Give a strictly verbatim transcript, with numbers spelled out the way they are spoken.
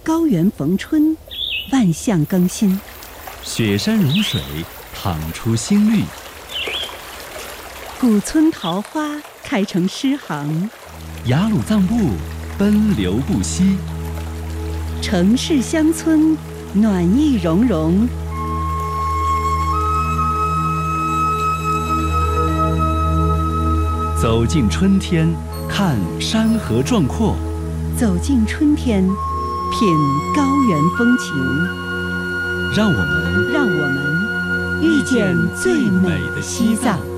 高原逢春，万象更新。 雪山融水，淌出新绿。 古村桃花开成诗行， 雅鲁藏布奔流不息。 城市乡村暖意融融。 走进春天，看山河壮阔； 走进春天，品高原风情。 让我们让我们遇见最美的西藏。